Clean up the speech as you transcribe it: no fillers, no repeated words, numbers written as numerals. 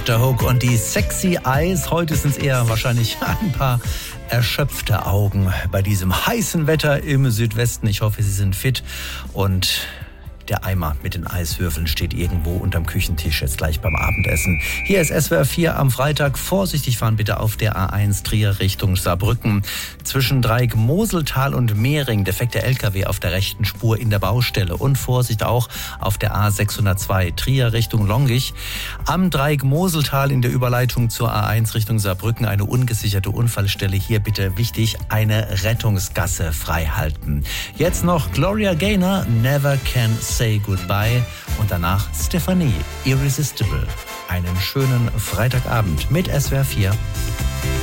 Dr. Hook und die Sexy Eyes. Heute sind es eher wahrscheinlich ein paar erschöpfte Augen bei diesem heißen Wetter im Südwesten. Ich hoffe, Sie sind fit und der Eimer mit den Eiswürfeln steht irgendwo unterm Küchentisch jetzt gleich beim Abendessen. Hier ist SWR 4 am Freitag. Vorsichtig fahren bitte auf der A1 Trier Richtung Saarbrücken. Zwischen Dreieck Moseltal und Mehring defekter LKW auf der rechten Spur in der Baustelle. Und Vorsicht auch auf der A602 Trier Richtung Longich. Am Dreieck Moseltal in der Überleitung zur A1 Richtung Saarbrücken eine ungesicherte Unfallstelle. Hier bitte wichtig, eine Rettungsgasse freihalten. Jetzt noch Gloria Gaynor, Never Can Say Goodbye und danach Stephanie, Irresistible. Einen schönen Freitagabend mit SWR 4.